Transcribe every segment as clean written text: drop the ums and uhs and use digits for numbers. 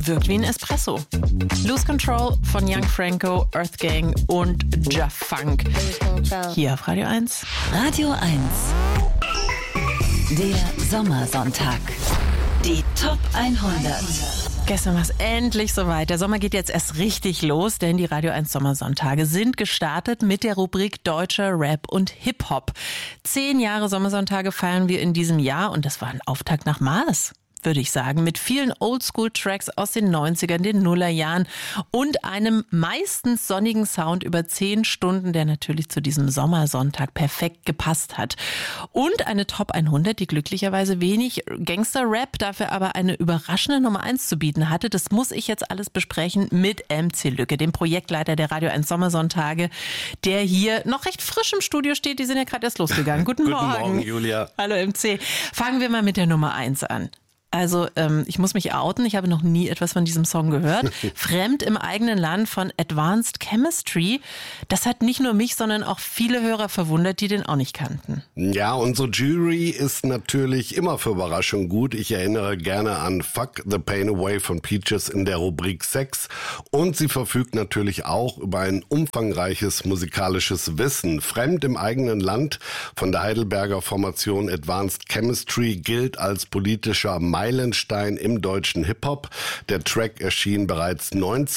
wirkt wie ein Espresso. Lose Control von Young Franco, Earth Gang und Ja Funk. Hier auf Radio 1. Radio 1. Der Sommersonntag. Die Top 100. Gestern war es endlich soweit. Der Sommer geht jetzt erst richtig los, denn die Radio 1 Sommersonntage sind gestartet mit der Rubrik Deutscher Rap und Hip-Hop. 10 Jahre Sommersonntage feiern wir in diesem Jahr und das war ein Auftakt nach Maß, würde ich sagen, mit vielen Oldschool-Tracks aus den 90ern, den Nullerjahren und einem meistens sonnigen Sound über 10 Stunden, der natürlich zu diesem Sommersonntag perfekt gepasst hat. Und eine Top 100, die glücklicherweise wenig Gangster-Rap, dafür aber eine überraschende Nummer 1 zu bieten hatte. Das muss ich jetzt alles besprechen mit MC Lücke, dem Projektleiter der Radio 1 Sommersonntage, der hier noch recht frisch im Studio steht. Die sind ja gerade erst losgegangen. Guten Morgen. Guten Morgen, Julia. Hallo MC. Fangen wir mal mit der Nummer 1 an. Also ich muss mich outen, ich habe noch nie etwas von diesem Song gehört. Fremd im eigenen Land von Advanced Chemistry. Das hat nicht nur mich, sondern auch viele Hörer verwundert, die den auch nicht kannten. Ja, unsere Jury ist natürlich immer für Überraschung gut. Ich erinnere gerne an Fuck the Pain Away von Peaches in der Rubrik Sex. Und sie verfügt natürlich auch über ein umfangreiches musikalisches Wissen. Fremd im eigenen Land von der Heidelberger Formation Advanced Chemistry gilt als politischer Meilenstein im deutschen Hip-Hop. Der Track erschien bereits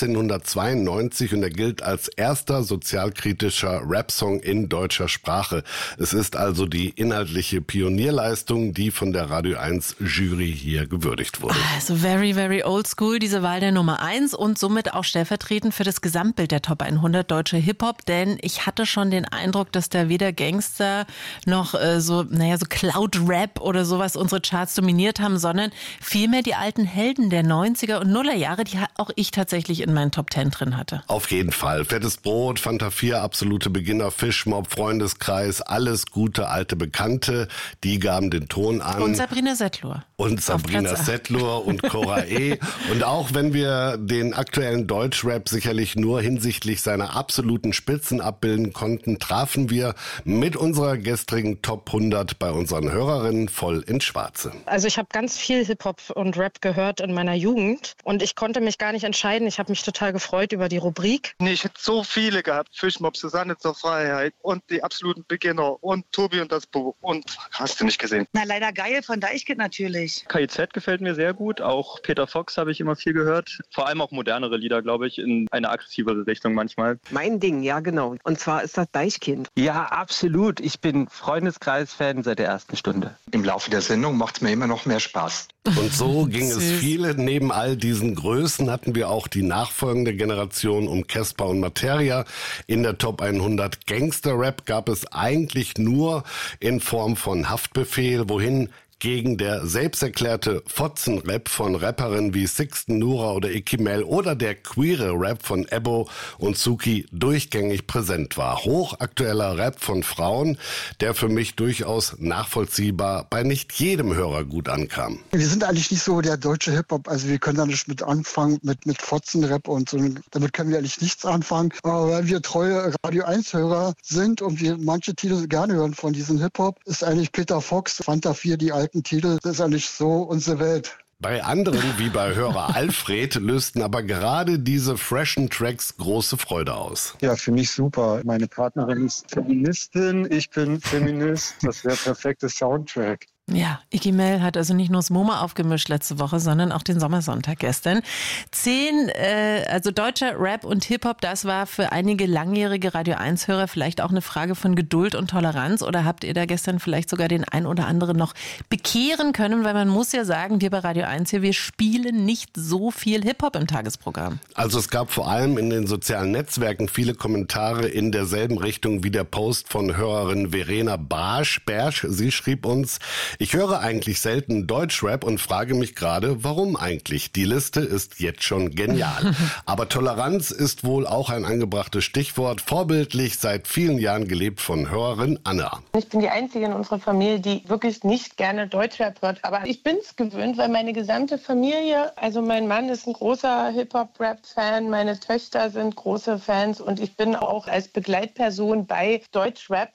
1992 und er gilt als erster sozialkritischer Rap-Song in deutscher Sprache. Es ist also die inhaltliche Pionierleistung, die von der Radio 1 Jury hier gewürdigt wurde. Also very, very old school, diese Wahl der Nummer 1 und somit auch stellvertretend für das Gesamtbild der Top 100 deutscher Hip-Hop, denn ich hatte schon den Eindruck, dass da weder Gangster noch so Cloud-Rap oder sowas unsere Charts dominiert haben, sondern vielmehr die alten Helden der 90er und Nullerjahre, die auch ich tatsächlich in meinen Top 10 drin hatte. Auf jeden Fall. Fettes Brot, Fanta 4, absolute Beginner, Fischmob, Freundeskreis, alles gute alte Bekannte, die gaben den Ton an. Und Sabrina Setlur. Und Sabrina Setlur und Cora E. Und auch wenn wir den aktuellen Deutschrap sicherlich nur hinsichtlich seiner absoluten Spitzen abbilden konnten, trafen wir mit unserer gestrigen Top 100 bei unseren Hörerinnen voll ins Schwarze. Also ich habe ganz viel Hip-Hop und Rap gehört in meiner Jugend und ich konnte mich gar nicht entscheiden. Ich habe mich total gefreut über die Rubrik. Nee, ich hätte so viele gehabt. Fischmob, Susanne zur Freiheit und die absoluten Beginner und Tobi und das Buch und hast du nicht gesehen. Na, leider geil von Deichkind natürlich. KIZ gefällt mir sehr gut, auch Peter Fox habe ich immer viel gehört. Vor allem auch modernere Lieder, glaube ich, in eine aggressivere Richtung manchmal. Mein Ding, ja genau. Und zwar ist das Deichkind. Ja, absolut. Ich bin Freundeskreis-Fan seit der ersten Stunde. Im Laufe der Sendung macht es mir immer noch mehr Spaß. Und so ging es viele. Neben all diesen Größen hatten wir auch die nachfolgende Generation um Casper und Materia. In der Top 100 Gangster-Rap gab es eigentlich nur in Form von Haftbefehl, wohin gegen der selbsterklärte Fotzenrap von Rapperinnen wie Sixten, Nura oder Ikimel oder der queere Rap von Ebbo und Suki durchgängig präsent war. Hochaktueller Rap von Frauen, der für mich durchaus nachvollziehbar bei nicht jedem Hörer gut ankam. Wir sind eigentlich nicht so der deutsche Hip-Hop, also wir können da nicht mit anfangen, mit Fotzenrap und so, damit können wir eigentlich nichts anfangen. Aber weil wir treue Radio 1-Hörer sind und wir manche Titel gerne hören von diesem Hip-Hop, ist eigentlich Peter Fox, Fanta 4, die alten Titel, das ist eigentlich so unsere Welt. Bei anderen, wie bei Hörer Alfred, lösten aber gerade diese freshen Tracks große Freude aus. Ja, für mich super. Meine Partnerin ist Feministin, ich bin Feminist. Das wäre perfektes Soundtrack. Ja, Ikimel hat also nicht nur das MoMA aufgemischt letzte Woche, sondern auch den Sommersonntag gestern. 10, also deutscher Rap und Hip-Hop, das war für einige langjährige Radio 1-Hörer vielleicht auch eine Frage von Geduld und Toleranz. Oder habt ihr da gestern vielleicht sogar den ein oder anderen noch bekehren können? Weil man muss ja sagen, wir bei Radio 1 hier, wir spielen nicht so viel Hip-Hop im Tagesprogramm. Also es gab vor allem in den sozialen Netzwerken viele Kommentare in derselben Richtung wie der Post von Hörerin Verena Bersch. Sie schrieb uns: Ich höre eigentlich selten Deutschrap und frage mich gerade, warum eigentlich? Die Liste ist jetzt schon genial. Aber Toleranz ist wohl auch ein angebrachtes Stichwort. Vorbildlich seit vielen Jahren gelebt von Hörerin Anna. Ich bin die Einzige in unserer Familie, die wirklich nicht gerne Deutschrap hört. Aber ich bin es gewöhnt, weil meine gesamte Familie, also mein Mann ist ein großer Hip-Hop-Rap-Fan, meine Töchter sind große Fans und ich bin auch als Begleitperson bei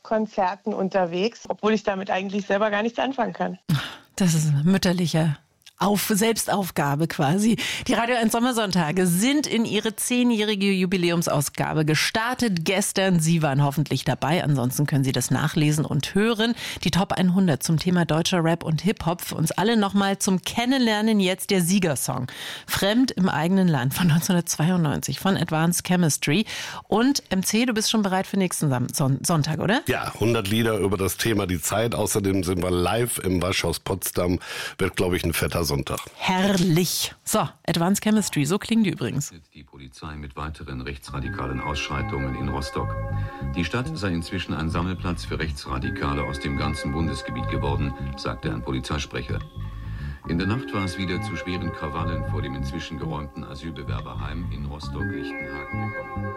Deutsch-Rap-Konzerten unterwegs, obwohl ich damit eigentlich selber gar nichts anfangen kann. Das ist mütterlicher Selbstaufgabe quasi. Die Radio 1 Sommersonntage sind in ihre 10-jährige Jubiläumsausgabe gestartet gestern. Sie waren hoffentlich dabei. Ansonsten können Sie das nachlesen und hören. Die Top 100 zum Thema deutscher Rap und Hip-Hop. Für uns alle nochmal zum Kennenlernen jetzt der Siegersong. Fremd im eigenen Land von 1992 von Advanced Chemistry. Und MC, du bist schon bereit für nächsten Sonntag, oder? Ja, 100 Lieder über das Thema Die Zeit. Außerdem sind wir live im Waschhaus Potsdam. Wird, glaube ich, ein fetter Sonntag. Herrlich. So, Advanced Chemistry, so klingen die übrigens. Die Polizei mit weiteren rechtsradikalen Ausschreitungen in Rostock. Die Stadt sei inzwischen ein Sammelplatz für Rechtsradikale aus dem ganzen Bundesgebiet geworden, sagte ein Polizeisprecher. In der Nacht war es wieder zu schweren Krawallen vor dem inzwischen geräumten Asylbewerberheim in Rostock-Lichtenhagen gekommen.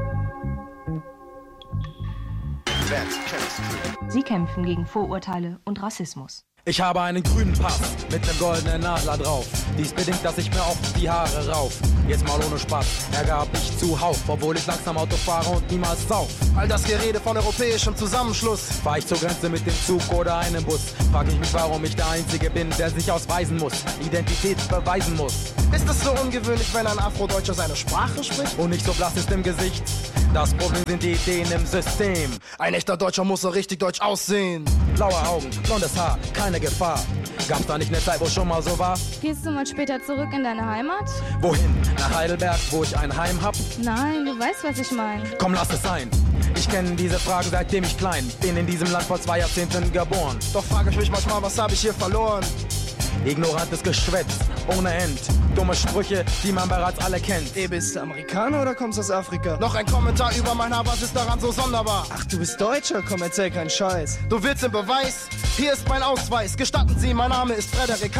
Sie kämpfen gegen Vorurteile und Rassismus. Ich habe einen grünen Pass mit einem goldenen Nadler drauf. Dies bedingt, dass ich mir oft die Haare rauf. Jetzt mal ohne Spaß, Ärger hab ich zuhauf, obwohl ich langsam Auto fahre und niemals sauf. All das Gerede von europäischem Zusammenschluss. Fahr ich zur Grenze mit dem Zug oder einem Bus, frag ich mich, warum ich der Einzige bin, der sich ausweisen muss, Identität beweisen muss. Ist es so ungewöhnlich, wenn ein Afrodeutscher seine Sprache spricht? Und nicht so blass ist im Gesicht. Das Problem sind die Ideen im System. Ein echter Deutscher muss so richtig deutsch aussehen. Blaue Augen, blondes Haar, keine Gefahr. Gab's da nicht eine Zeit, wo schon mal so war? Gehst du mal später zurück in deine Heimat? Wohin? Nach Heidelberg, wo ich ein Heim hab? Nein, du weißt, was ich meine. Komm, lass es sein. Ich kenne diese Fragen, seitdem ich klein bin, in diesem Land vor 2 Jahrzehnten geboren. Doch frage ich mich manchmal, was habe ich hier verloren? Ignorantes Geschwätz, ohne End. Dumme Sprüche, die man bereits alle kennt. Bist du Amerikaner oder kommst aus Afrika? Noch ein Kommentar über mein Haar, was ist daran so sonderbar? Ach, du bist Deutscher? Komm, erzähl keinen Scheiß. Du willst den Beweis? Hier ist mein Ausweis. Gestatten Sie, mein Name ist Frederik